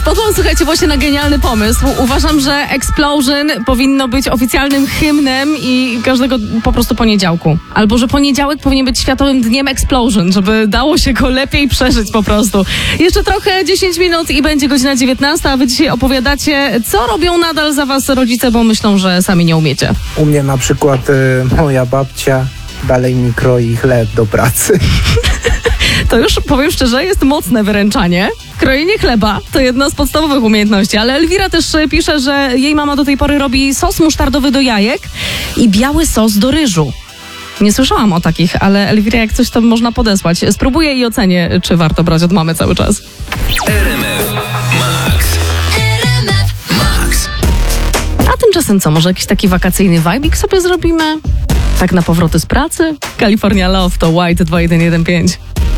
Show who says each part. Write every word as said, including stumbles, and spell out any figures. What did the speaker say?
Speaker 1: Wpadłam, słuchajcie, właśnie na genialny pomysł. Uważam, że Explosion powinno być oficjalnym hymnem i każdego po prostu poniedziałku. Albo, że poniedziałek powinien być Światowym Dniem Explosion, żeby dało się go lepiej przeżyć po prostu. Jeszcze trochę, dziesięć minut i będzie godzina dziewiętnasta, a wy dzisiaj opowiadacie, co robią nadal za was rodzice, bo myślą, że sami nie umiecie.
Speaker 2: U mnie na przykład y, moja babcia dalej mi kroi chleb do pracy.
Speaker 1: To już, powiem szczerze, jest mocne wyręczanie. Krojenie chleba to jedna z podstawowych umiejętności, ale Elwira też pisze, że jej mama do tej pory robi sos musztardowy do jajek i biały sos do ryżu. Nie słyszałam o takich, ale Elwira, jak coś tam można podesłać. Spróbuję i ocenię, czy warto brać od mamy cały czas.
Speaker 3: R M F Max. R M F Max.
Speaker 1: A tymczasem co, może jakiś taki wakacyjny vibik sobie zrobimy? Tak na powroty z pracy? California Love to White dwa jeden jeden pięć.